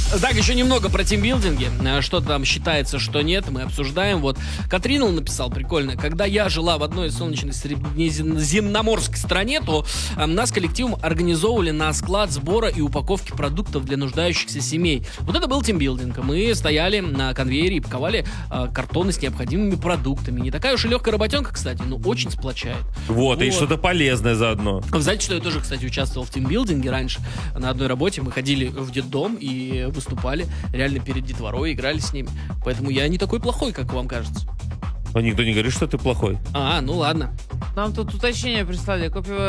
Так, еще немного про тимбилдинги. Что там считается, что нет, мы обсуждаем. Вот Катринул написал прикольно. Когда я жила в одной солнечной средиземноморской стране, то нас коллективом организовывали на склад сбора и упаковки продуктов для нуждающихся семей. Вот это был тимбилдинг. Мы стояли на конвейере и паковали картоны с необходимыми продуктами. Не такая уж и легкая работенка, кстати, но очень сплочает. Вот, и что-то полезное заодно. Вы знаете, что я тоже, кстати, участвовал в тимбилдинге раньше. На одной работе мы ходили в детдом и выступали реально перед детворой, играли с ними. Поэтому я не такой плохой, как вам кажется. А никто не говорит, что ты плохой. Ну ладно. Нам тут уточнение прислали.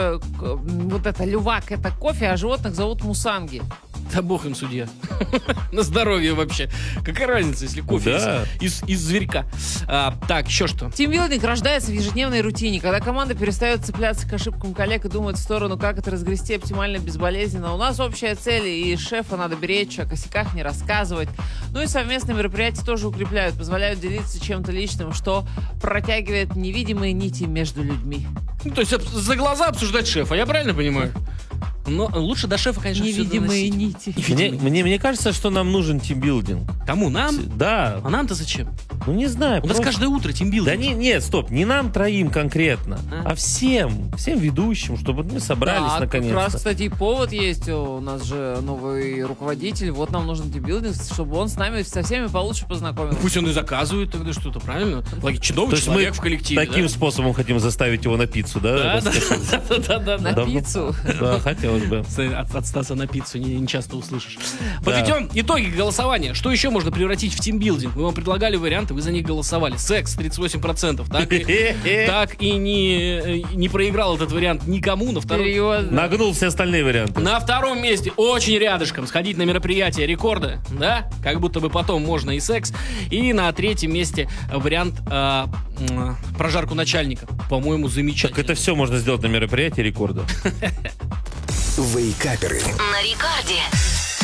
Вот это лювак, это кофе, а животных зовут мусанги. Да бог им судья. На здоровье вообще. Какая разница, если кофе из зверька. Так, еще что? Тимбилдинг рождается в ежедневной рутине, когда команда перестает цепляться к ошибкам коллег и думает в сторону, как это разгрести оптимально, безболезненно. У нас общая цель, и шефа надо беречь, о косяках не рассказывать. Ну и совместные мероприятия тоже укрепляют, позволяют делиться чем-то личным, что протягивает невидимые нити между людьми. Ну, то есть за глаза обсуждать шефа, я правильно понимаю? Но лучше до шефа, конечно, невидимые нити. Мне кажется, что нам нужен тимбилдинг. Кому? Нам? Да. А нам-то зачем? Ну, не знаю. У нас каждое утро тимбилдинг. Да нет, стоп, не нам троим конкретно, а всем ведущим, чтобы мы собрались наконец-то. Как раз, кстати, и повод есть. У нас же новый руководитель. Вот нам нужен тимбилдинг, чтобы он с нами со всеми получше познакомился. Пусть он и заказывает тогда что-то, правильно? Чудовый человек в коллективе. Таким способом хотим заставить его на пиццу, да? Да. На пиццу? Да, хотелось бы. От Стаса на пиццу не часто услышишь. Подведем итоги голосования. Что еще можно превратить в тимбилдинг? Мы вам предлагали варианты, вы за них голосовали. Секс 38%. Так и не проиграл этот вариант никому. Нагнул все остальные варианты. На втором месте, очень рядышком, сходить на мероприятие рекорда. Да? Как будто бы потом можно и секс. И на третьем месте вариант прожарку начальника. По-моему, замечательно. Так это все можно сделать на мероприятии рекорда. Вейкаперы. На рекорде.